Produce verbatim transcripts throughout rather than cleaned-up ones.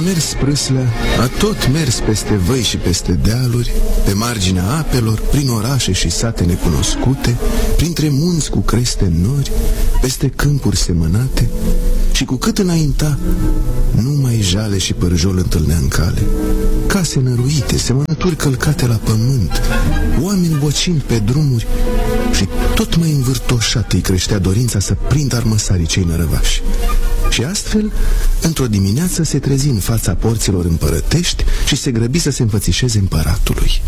mers Prâslea, a tot mers peste văi și peste dealuri, pe marginea apelor, prin orașe și sate necunoscute, printre munți cu creste nori, peste câmpuri semănate, și cu cât înainta, numai jale și părjol întâlnea în cale. Case năruite, semănături călcate la pământ, oameni bocind pe drumuri, și tot mai învârtoșat îi creștea dorința să prindă armăsarii cei nărăvași. Și astfel, într-o dimineață se trezi în fața porților împărătești și se grăbi să se înfățișeze împăratului.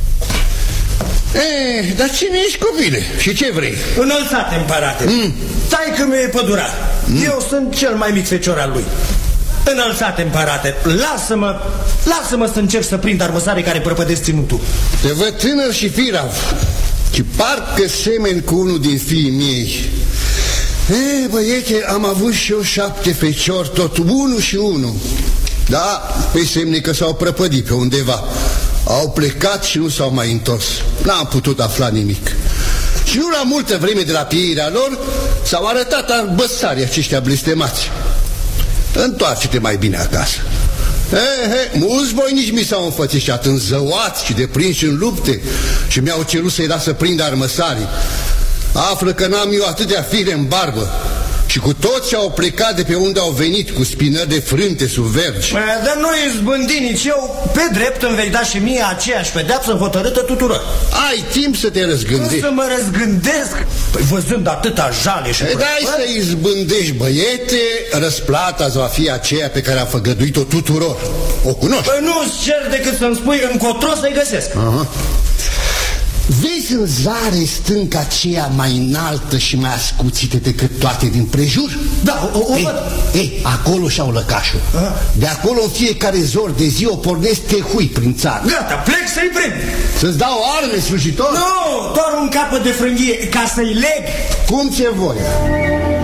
Eh, dar cine ești, copile? Și ce vrei? Înălțate, împărate. mm. Stai că mi-e pădurat. mm. Eu sunt cel mai mic fecior al lui. Înălțate, împărate, lasă-mă, lasă-mă să încerc să prind armăsarii care prăpădesc ținutul. Te văd tânăr și firav și parcă semeni cu unul din fiii miei. E, băiete, am avut și eu șapte feciori, tot unul și unul. Da, pe semne că s-au prăpădit pe undeva. Au plecat și nu s-au mai întors. N-am putut afla nimic. Și nu la multă vreme de la pieirea lor s-au arătat arbăsarii aceștia blestemați. Întoarce-te mai bine acasă. He, he, mulți voinici mi s-au înfățișat, înzăuați și deprinși în lupte, și mi-au cerut să-i las să prind armăsarii. Află că n-am eu atâtea fire în barbă. Și cu toți au plecat de pe unde au venit, cu spinări de frânte sub vergi. Dar nu izbândi nici eu. Pe drept îmi vei da și mie aceeași pedeapsă hotărâtă tuturor. Ai timp să te răzgândești. Cum să mă răzgândesc? Păi văzând atâta jale și... Dai să izbândești, băiete, răsplata va fi aceea pe care a făgăduit-o tuturor. O cunoști? Păi nu-ți cer decât să-mi spui încotro să-i găsesc. Aha. Vezi în zare stânca aceea mai înaltă și mai ascuțită decât toate din prejur? Da, o, o ei, văd. Ei, acolo și-au lăcașul. Aha. De acolo în fiecare zor de zi o pornesc tehui prin țară. Gata, plec să-i prind. Să-ți dau arme, slujitor? Nu, doar un capăt de frânghie, ca să-i leg. Cum ți-e voia?